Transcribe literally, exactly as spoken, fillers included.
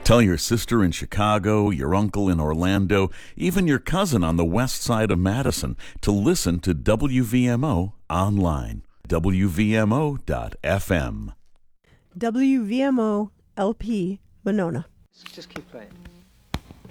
Tell your sister in Chicago, your uncle in Orlando, even your cousin on the west side of Madison to listen to W V M O online. W V M O dot F M. W V M O L P Monona. Just keep playing.